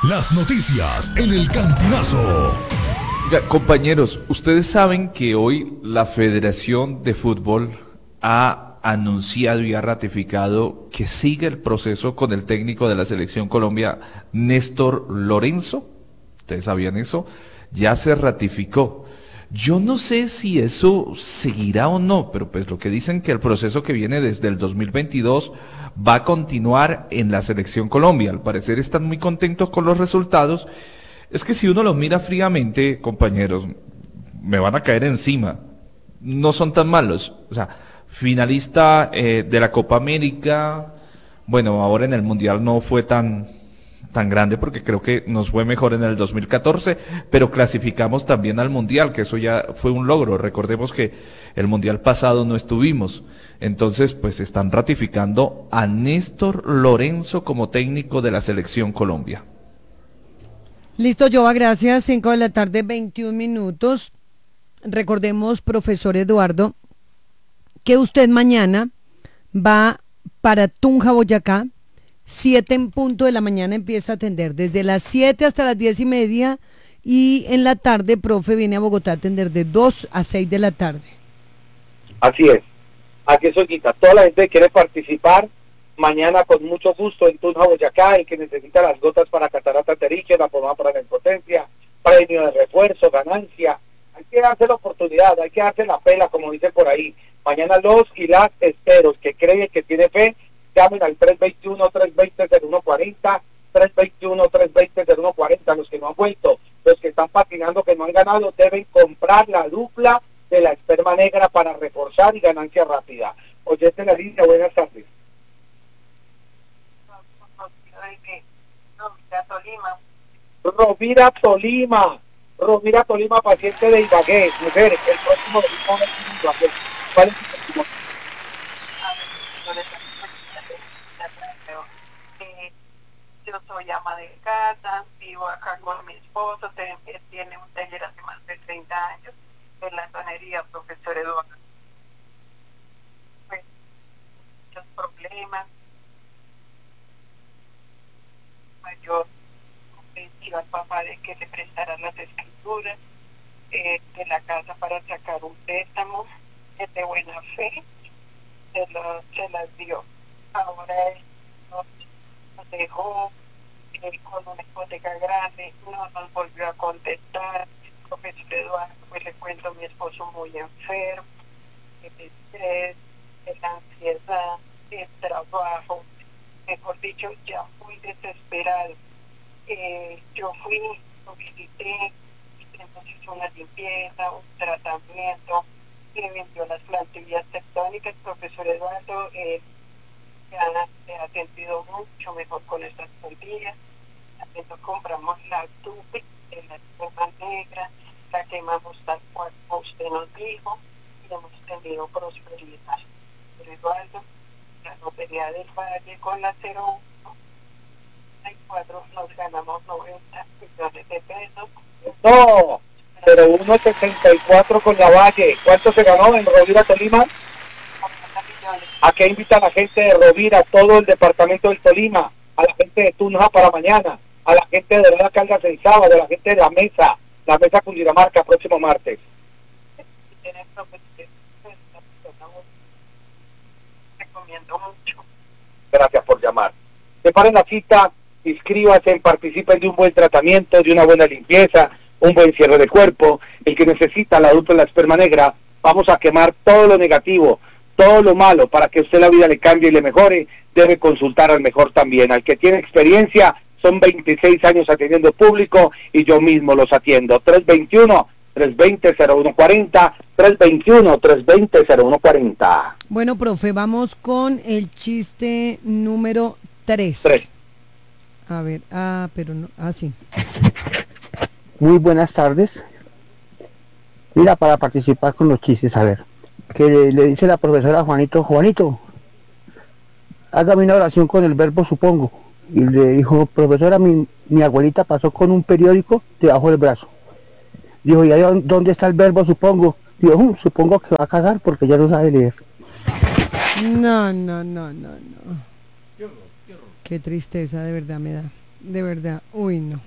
Las noticias en el Cantinazo. Oiga, compañeros, ustedes saben que hoy la Federación de Fútbol ha anunciado y ha ratificado que sigue el proceso con el técnico de la Selección Colombia, Néstor Lorenzo. ¿Ustedes sabían eso? Ya se ratificó. Yo no sé si eso seguirá o no, pero pues lo que dicen que el proceso que viene desde el 2022 va a continuar en la Selección Colombia. Al parecer están muy contentos con los resultados. Es que si uno lo mira fríamente, compañeros, me van a caer encima. No son tan malos. O sea, finalista de la Copa América. Bueno, ahora en el Mundial no fue tan grande porque creo que nos fue mejor en el 2014, pero clasificamos también al Mundial, que eso ya fue un logro. Recordemos que el Mundial pasado no estuvimos. Entonces, pues están ratificando a Néstor Lorenzo como técnico de la Selección Colombia. Listo, Joa, gracias. 5 de la tarde, 21 minutos. Recordemos, profesor Eduardo, que usted mañana va para Tunja, Boyacá. 7 en punto de la mañana empieza a atender, desde las 7 hasta las 10:30, y en la tarde, profe, viene a Bogotá a atender de 2 a 6 de la tarde. Así es, aquí es Olguita. Toda la gente que quiere participar, mañana con mucho gusto en Tunja, Boyacá, el que necesita las gotas para catarata pterígea, la pomada para la impotencia, premio de refuerzo, ganancia. Hay que darse la oportunidad, hay que darse la pela, como dicen por ahí. Mañana los y las esteros que creen, que tiene fe, llamen al 321-320-0140, 321-320-0140. Los que no han vuelto, los que están patinando, que no han ganado, deben comprar la dupla de la esperma negra para reforzar y ganancia rápida. Oyente en la línea, buenas tardes. Rovira Tolima, paciente de Ibagué. Mujeres, el próximo domingo es Ibagué. ¿Cuál es su próximo? Yo soy ama de casa, vivo acá con mi esposo, tiene un taller hace más de 30 años en la tonería, profesor Eduardo. Pues, muchos problemas. Pues yo convencí al papá de que le prestara las escrituras de la casa para sacar un préstamo de buena fe, se las dio. Ahora él nos dejó con una hipoteca grande, no nos volvió a contestar. Profesor Eduardo, pues le cuento, mi esposo muy enfermo, el estrés, la ansiedad, el trabajo, mejor dicho, ya muy desesperado. Yo fui, lo visité, entonces una limpieza, un tratamiento, me vendió las plantillas tectónicas. Profesor Eduardo, ya se ha sentido mucho mejor con estas plantillas. También nos compramos la tupi de la espuma negra, la quemamos tal cual usted nos dijo, y hemos tenido prosperidad. Profesor Eduardo, la lotería del Valle con la 01, hay 4, nos ganamos 90 millones de pesos. No, 0174 con la Valle. ¿Cuánto se ganó en Rovira Tolima? ¿A qué invita a la gente de Rovira, todo el departamento del Tolima, a la gente de Tunja para mañana, a la gente de la Caldas el sábado, a la gente de la mesa Cundinamarca, próximo martes? Recomiendo mucho. Gracias por llamar. Separen la cita, inscríbanse, participen de un buen tratamiento, de una buena limpieza, un buen cierre de cuerpo. El que necesita la dupla de la esperma negra, vamos a quemar todo lo negativo, todo lo malo, para que usted la vida le cambie y le mejore. Debe consultar al mejor también, al que tiene experiencia. Son 26 años atendiendo público y yo mismo los atiendo. 321-320-0140, 321-320-0140. Bueno, profe, vamos con el chiste número 3. 3. A ver, pero no, sí. Muy buenas tardes. Mira, para participar con los chistes, a ver, que le dice la profesora a Juanito, Juanito, hágame una oración con el verbo supongo. Y le dijo, profesora, mi abuelita pasó con un periódico debajo del brazo. Dijo, ¿y ahí dónde está el verbo supongo? Dijo, supongo que va a cagar porque ya no sabe leer. No. Qué tristeza, de verdad me da. de verdad. Uy, no.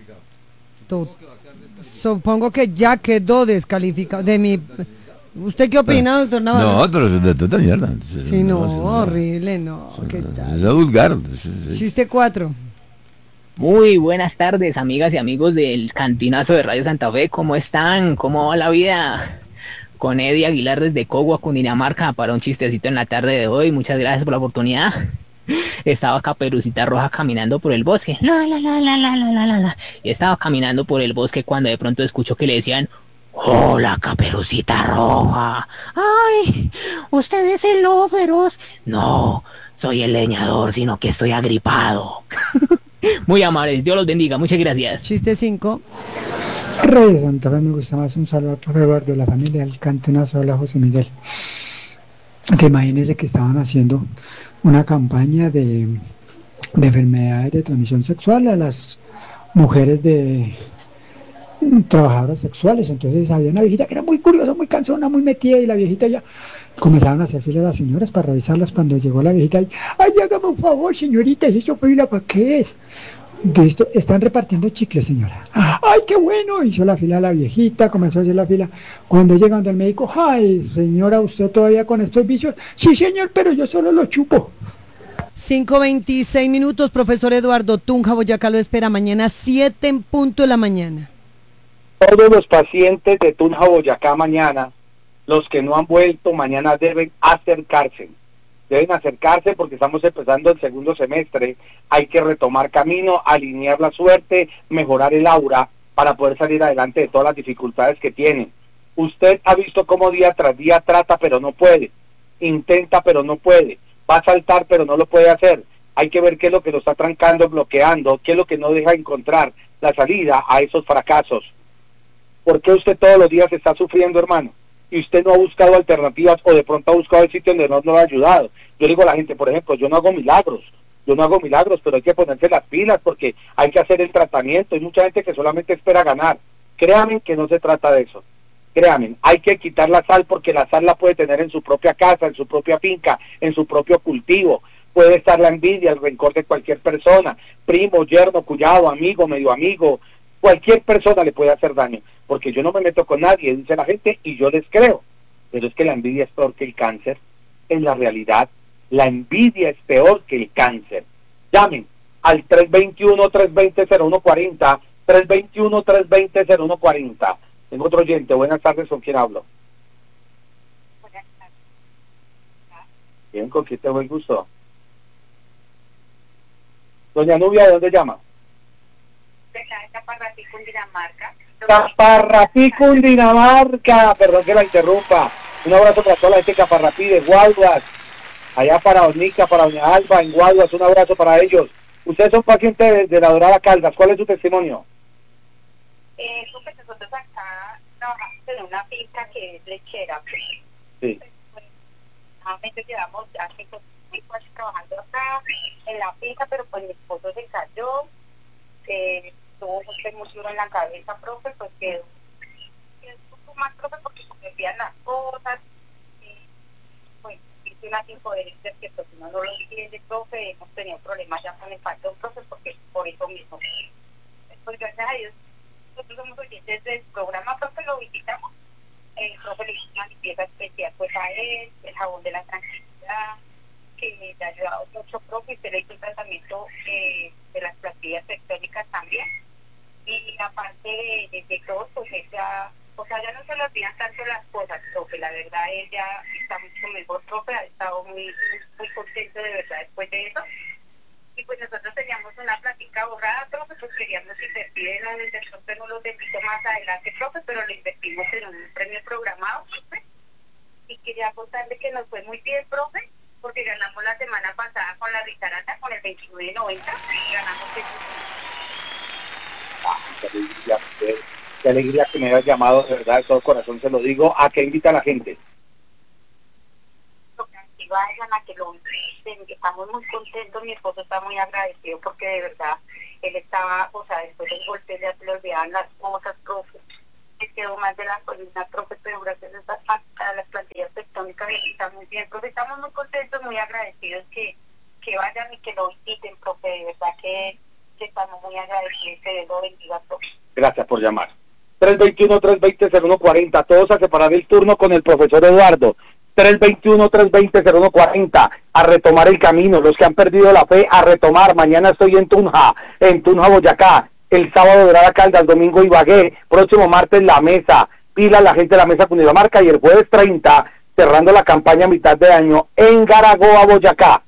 Supongo que ya quedó descalificado. ¿Usted qué opina, doctor Navarro? No, pero es de toda mierda. Sí, no, horrible, no. ¿Qué tal? Es vulgar. Chiste 4. Muy buenas tardes, amigas y amigos del Cantinazo de Radio Santa Fe. ¿Cómo están? ¿Cómo va la vida? Con Eddie Aguilar desde Cogua, Cundinamarca, para un chistecito en la tarde de hoy. Muchas gracias por la oportunidad. Estaba Caperucita Roja caminando por el bosque. Y estaba caminando por el bosque cuando de pronto escuchó que le decían: hola, Caperucita Roja. Ay, ¿usted es el lobo feroz? No, soy el leñador, sino que estoy agripado. Muy amables, Dios los bendiga, muchas gracias. Chiste 5. Radio Santa Fe, me gusta más. Un saludo a profe Eduardo de la familia del Cantinazo. Hola, José Miguel. Que imagínense que estaban haciendo una campaña de enfermedades de transmisión sexual a las mujeres de trabajadoras sexuales. Entonces había una viejita que era muy curiosa, muy cansona, muy metida, y la viejita ya comenzaron a hacer fila a las señoras para revisarlas. Cuando llegó la viejita, ay, hágame un favor, señorita, ¿y eso fila para qué es? De esto están repartiendo chicles, señora. Ay, qué bueno. Hizo la fila la viejita, comenzó a hacer la fila. Cuando llega donde el médico: ay, señora, ¿usted todavía con estos vicios? Sí, señor, pero yo solo lo chupo. 5:26, profesor Eduardo Tunja, Boyacá lo espera mañana 7 en punto de la mañana. Todos los pacientes de Tunja, Boyacá mañana, los que no han vuelto, mañana deben acercarse. Deben acercarse porque estamos empezando el segundo semestre. Hay que retomar camino, alinear la suerte, mejorar el aura para poder salir adelante de todas las dificultades que tienen. Usted ha visto cómo día tras día trata pero no puede, intenta pero no puede, va a saltar pero no lo puede hacer. Hay que ver qué es lo que lo está trancando, bloqueando, qué es lo que no deja encontrar la salida a esos fracasos. ¿Por qué usted todos los días está sufriendo, hermano? Y usted no ha buscado alternativas, o de pronto ha buscado el sitio donde no lo ha ayudado. Yo digo a la gente, por ejemplo, yo no hago milagros, pero hay que ponerse las pilas porque hay que hacer el tratamiento. Hay mucha gente que solamente espera ganar. Créanme que no se trata de eso. Créanme, hay que quitar la sal porque la sal la puede tener en su propia casa, en su propia finca, en su propio cultivo. Puede estar la envidia, el rencor de cualquier persona, primo, yerno, cuñado, amigo, medio amigo. Cualquier persona le puede hacer daño, porque yo no me meto con nadie, dice la gente, y yo les creo. Pero es que la envidia es peor que el cáncer. En la realidad, la envidia es peor que el cáncer. Llamen al 321-320-0140, 321-320-0140. Tengo otro oyente. Buenas tardes, ¿con quién hablo? Buenas tardes. Bien, ¿con quién tengo el gusto? Doña Nubia, ¿de dónde llama? De Caparratí, Cundinamarca. Caparratí, Cundinamarca. Perdón que la interrumpa. Un abrazo para toda la gente de Caparratí, de Guaduas. Allá para Onica, para Doña Alba, en Guaduas. Un abrazo para ellos. Ustedes son pacientes de la Dorada Caldas. ¿Cuál es su testimonio? Pues nosotros acá trabajamos en una finca que es lechera. Sí. Pues, normalmente llevamos ya 5 años trabajando acá en la finca, pero pues mi esposo se cayó. Tuvo mucha emoción en la cabeza, profe, pues quedó un poco más, profe, porque se envían las cosas, pues hice unas incoherencias que pues uno no lo entiende, profe. Hemos tenido problemas ya con el patrón, profe, porque por eso mismo. Pues gracias a Dios, nosotros somos oyentes del programa, profe, lo visitamos. El profe le hizo una limpieza especial pues a él, el jabón de la tranquilidad, que le ha ayudado mucho, profe, y se le hizo un tratamiento de las platillas tectónicas también. Y aparte de todo, pues ella, o sea, ya no se le olvidan tanto las cosas, profe. La verdad, ella está mucho mejor, profe, ha estado muy contento de verdad después de eso. Y pues nosotros teníamos una plática borrada, profe, pues queríamos invertir en la del profe, no lo repito más adelante, profe, pero lo invertimos en un premio programado, profe. Y quería contarle que nos fue muy bien, profe, porque ganamos la semana pasada con la Ritarata, con el 29.90, y ganamos el... Qué alegría que me hayas llamado, de verdad, de todo corazón se lo digo. ¿A qué invita a la gente? Que vayan, a que lo visiten, estamos muy contentos, mi esposo está muy agradecido porque de verdad, él estaba, o sea, después del golpe ya se le olvidaban las cosas, profe, se quedó más de la columna, profe, pero gracias a las plantillas tectónicas está muy bien, profe, estamos muy contentos, muy agradecidos que vayan y que lo visiten, profe, de verdad que estamos muy agradecidos, que Dios lo bendiga a todos. Gracias por llamar. 321-320-0140, todos a separar el turno con el profesor Eduardo. 321-320-0140, a retomar el camino, los que han perdido la fe, a retomar. Mañana estoy en Tunja, Boyacá, el sábado Dorada Caldas, domingo Ibagué, próximo martes La Mesa, pila la gente de La Mesa Cundinamarca, y el jueves 30, cerrando la campaña a mitad de año, en Garagoa, Boyacá,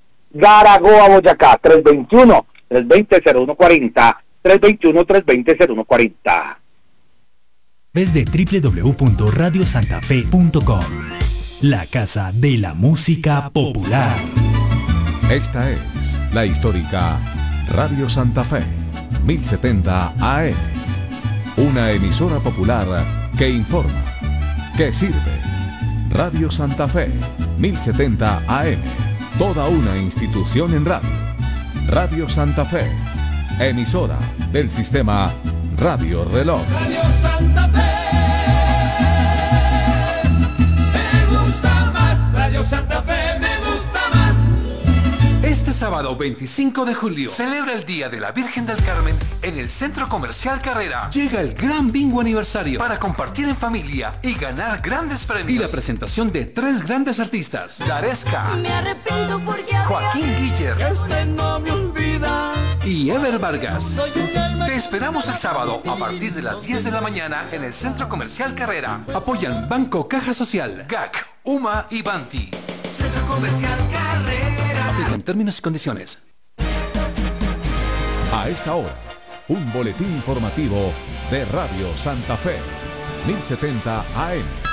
321-320-0140, 321-320-0140. Desde www.radiosantafe.com, la casa de la música popular. Esta es la histórica Radio Santa Fe, 1070 AM. Una emisora popular que informa, que sirve. Radio Santa Fe, 1070 AM. Toda una institución en radio. Radio Santa Fe, emisora del sistema Radio Reloj. Radio Santa Fe, me gusta más. Radio Santa Fe, me gusta más. Este sábado 25 de julio celebra el Día de la Virgen del Carmen en el Centro Comercial Carrera. Llega el gran bingo aniversario para compartir en familia y ganar grandes premios. Y la presentación de 3 grandes artistas: Daresca, Me arrepiento porque Joaquín Guiller, que usted no me olvida. y Ever Vargas. Soy un alma. Te esperamos el sábado a partir de las 10 de la mañana en el Centro Comercial Carrera. Apoyan Banco Caja Social, GAC, UMA y Banti. Centro Comercial Carrera. Aplican términos y condiciones. A esta hora, un boletín informativo de Radio Santa Fe, 1070 AM.